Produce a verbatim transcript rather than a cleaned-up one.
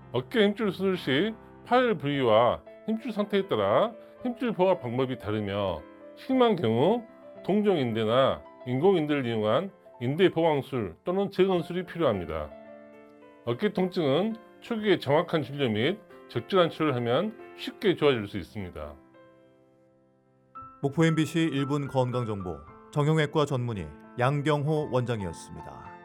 어깨 힘줄 수술 시 팔 부위와 힘줄 상태에 따라 힘줄 보호 방법이 다르며 심한 경우 동종인대나 인공인대를 이용한 인대 보강술 또는 재건술이 필요합니다. 어깨 통증은 초기에 정확한 진료 및 적절한 치료를 하면 쉽게 좋아질 수 있습니다. 목포 엠비씨 일 분 건강정보 정형외과 전문의 양경호 원장이었습니다.